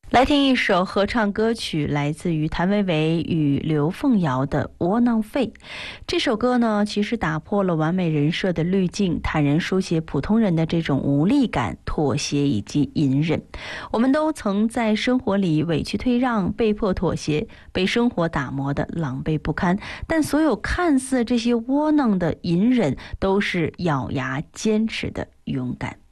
来听一首合唱歌曲，来自于谭维维与刘凤瑶的《窝囊废》。这首歌呢，其实打破了完美人设的滤镜，坦然书写普通人的这种无力感、妥协以及隐忍。我们都曾在生活里委屈退让、被迫妥协，被生活打磨得狼狈不堪。但所有看似这些窝囊的隐忍，都是咬牙坚持的勇敢。